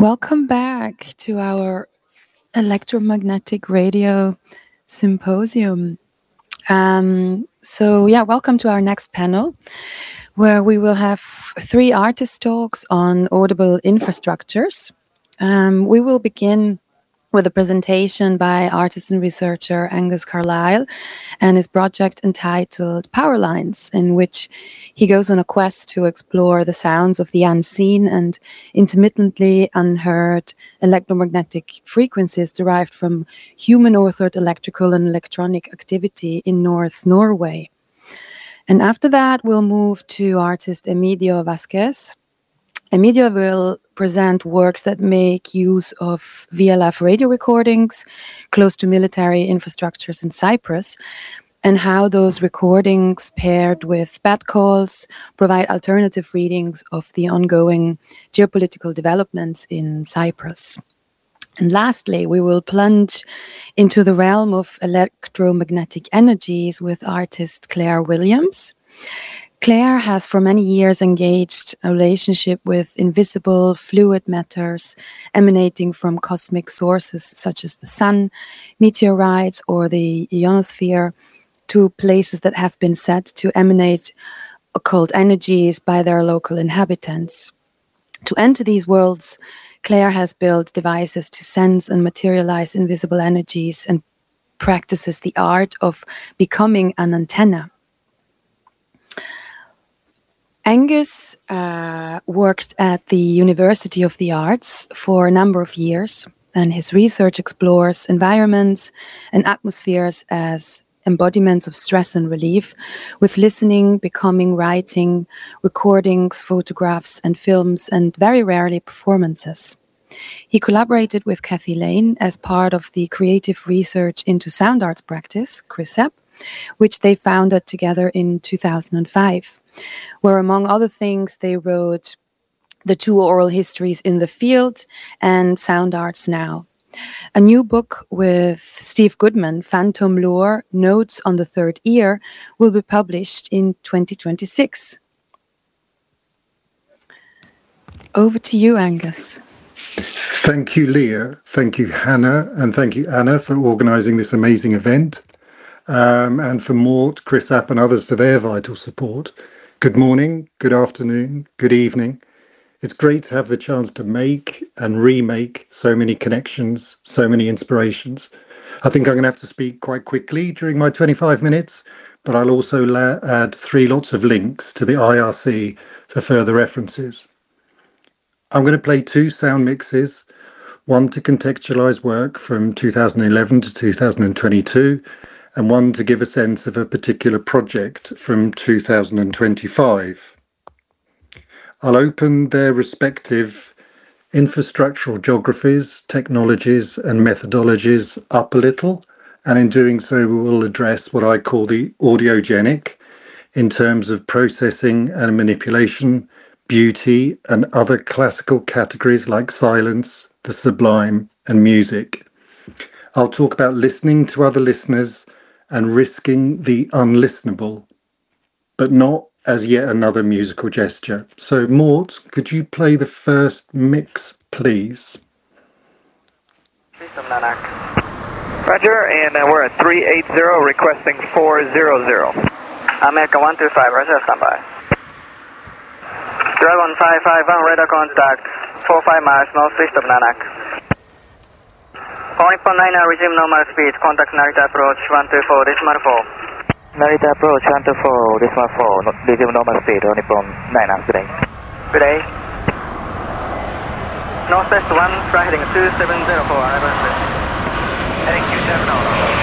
Welcome back to our electromagnetic radio symposium. Welcome to our next panel, where we will have 3 artist talks on audible infrastructures. We will begin with a presentation by artist and researcher Angus Carlisle and his project entitled Power Lines, in which he goes on a quest to explore the sounds of the unseen and intermittently unheard electromagnetic frequencies derived from human-authored electrical and electronic activity in North Norway. And after that, we'll move to artist Emidio Vasquez. Emidio will present works that make use of VLF radio recordings close to military infrastructures in Cyprus, and how those recordings, paired with bat calls, provide alternative readings of the ongoing geopolitical developments in Cyprus. And lastly, we will plunge into the realm of electromagnetic energies with artist Claire Williams. Claire has for many years engaged a relationship with invisible fluid matters emanating from cosmic sources such as the sun, meteorites, or the ionosphere, to places that have been said to emanate occult energies by their local inhabitants. To enter these worlds, Claire has built devices to sense and materialize invisible energies and practices the art of becoming an antenna. Angus worked at the University of the Arts for a number of years, and his research explores environments and atmospheres as embodiments of stress and relief, with listening becoming writing, recordings, photographs, and films, and very rarely performances. He collaborated with Kathy Lane as part of the Creative Research into Sound Arts Practice, CRISAP, which they founded together in 2005. Where, among other things, they wrote the 2 oral histories in the field and Sound Arts Now. A new book with Steve Goodman, Phantom Lure, Notes on the Third Ear, will be published in 2026. Over to you, Angus. Thank you, Leah. Thank you, Hannah. And thank you, Anna, for organising this amazing event. And for Mort, Chris App and others for their vital support. Good morning, good afternoon, good evening. It's great to have the chance to make and remake so many connections, so many inspirations. I think I'm going to have to speak quite quickly during my 25 minutes, but I'll also add 3 lots of links to the IRC for further references. I'm going to play 2 sound mixes, one to contextualize work from 2011 to 2022, and one to give a sense of a particular project from 2025. I'll open their respective infrastructural geographies, technologies, and methodologies up a little, and in doing so we will address what I call the audiogenic in terms of processing and manipulation, beauty, and other classical categories like silence, the sublime, and music. I'll talk about listening to other listeners and risking the unlistenable, but not as yet another musical gesture. So, Mort, could you play the first mix, please? Roger, and we're at 380, requesting 400. America 125, Roger, standby. Dragon 551, radar contact, 45 miles northeast of Nanak. Nippon 9, resume normal speed, contact Narita approach 124, decimal 4. Narita approach 124, decimal 4, resume normal speed, Nippon 9, good day. Good day. Northwest 1, fly heading 2704, arrival. Heading 270.